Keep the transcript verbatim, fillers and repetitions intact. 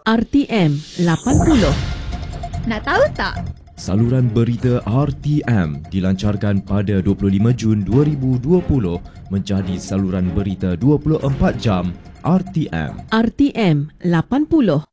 R T M lapan puluh. Nak tahu tak? Saluran berita R T M dilancarkan pada dua puluh lima Jun dua ribu dua puluh menjadi saluran berita dua puluh empat jam R T M. R T M lapan puluh.